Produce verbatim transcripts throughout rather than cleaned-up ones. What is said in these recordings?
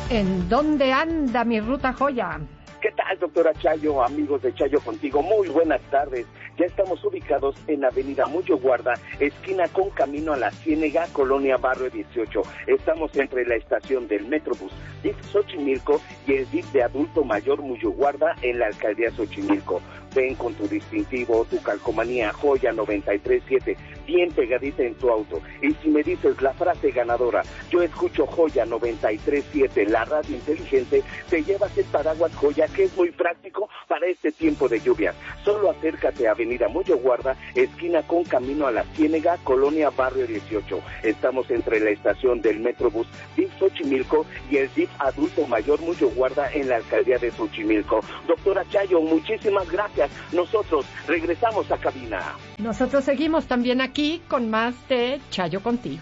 ¿En dónde anda mi ruta joya? ¿Qué tal, doctora Chayo, amigos de Chayo Contigo? Muy buenas tardes. Ya estamos ubicados en Avenida Muyo Guarda, esquina con camino a la Ciénega, Colonia Barrio dieciocho. Estamos entre la estación del Metrobús D I F Xochimilco y el D I F de Adulto Mayor Muyo Guarda en la Alcaldía Xochimilco. Ven con tu distintivo, tu calcomanía Joya noventa y tres siete, bien pegadita en tu auto. Y si me dices la frase ganadora, yo escucho Joya noventa y tres siete, la radio inteligente, te llevas el paraguas Joya, que es muy práctico para este tiempo de lluvias. Solo acércate a Avenida Muyo Guarda, esquina con camino a la Ciénega, Colonia Barrio dieciocho. Estamos entre la estación del Metrobús D I F Xochimilco y el D I F Adulto Mayor Muyo Guarda en la Alcaldía de Xochimilco. Doctora Chayo, muchísimas gracias. Nosotros regresamos a cabina. Nosotros seguimos también aquí con más de Chayo Contigo.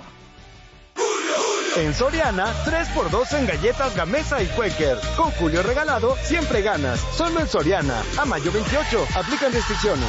En Soriana, tres por dos en galletas Gamesa y Quaker. Con Julio regalado, siempre ganas. Solo en Soriana. A mayo veintiocho. Aplican restricciones.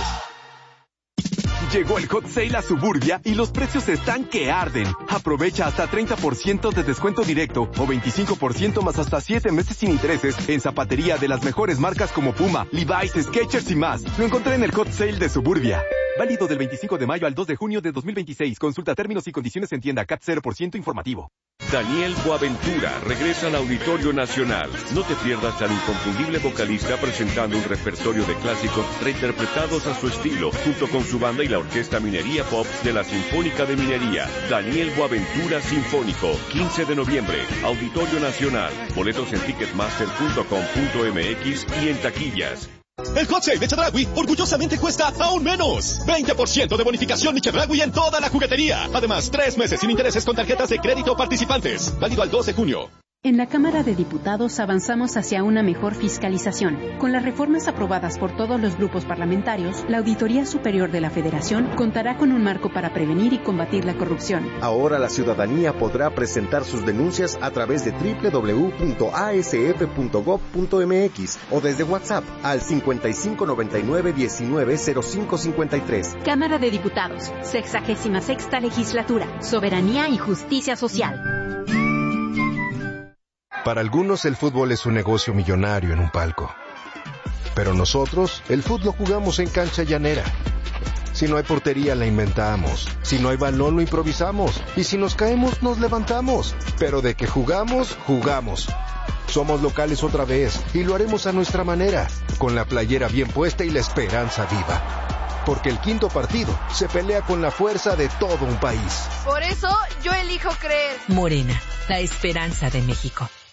Llegó el Hot Sale a Suburbia y los precios están que arden. Aprovecha hasta treinta por ciento de descuento directo o veinticinco por ciento más hasta siete meses sin intereses en zapatería de las mejores marcas como Puma, Levi's, Skechers y más. Lo encontré en el Hot Sale de Suburbia. Válido del veinticinco de mayo al dos de junio de dos mil veintiséis. Consulta términos y condiciones en tienda. C A T cero por ciento informativo. Daniel Boaventura regresa al Auditorio Nacional. No te pierdas al inconfundible vocalista presentando un repertorio de clásicos reinterpretados a su estilo, junto con su banda y la Orquesta Minería Pop de la Sinfónica de Minería. Daniel Boaventura Sinfónico, quince de noviembre, Auditorio Nacional. Boletos en ticketmaster punto com punto m x y en taquillas. El Hot Sale de Chedraui orgullosamente cuesta aún menos. veinte por ciento de bonificación y Chedraui en toda la juguetería. Además, tres meses sin intereses con tarjetas de crédito participantes. Válido al dos de junio. En la Cámara de Diputados avanzamos hacia una mejor fiscalización. Con las reformas aprobadas por todos los grupos parlamentarios, la Auditoría Superior de la Federación contará con un marco para prevenir y combatir la corrupción. Ahora la ciudadanía podrá presentar sus denuncias a través de doble u doble u doble u punto a s f punto gob punto m x o desde WhatsApp al cincuenta y cinco noventa y nueve diecinueve cero cinco cincuenta y tres. Cámara de Diputados, sexagésima sexta legislatura, soberanía y justicia social. Para algunos el fútbol es un negocio millonario en un palco. Pero nosotros, el fútbol lo jugamos en cancha llanera. Si no hay portería, la inventamos. Si no hay balón, lo improvisamos. Y si nos caemos, nos levantamos. Pero de que jugamos, jugamos. Somos locales otra vez y lo haremos a nuestra manera, con la playera bien puesta y la esperanza viva. Porque el quinto partido se pelea con la fuerza de todo un país. Por eso, yo elijo creer. Morena, la esperanza de México.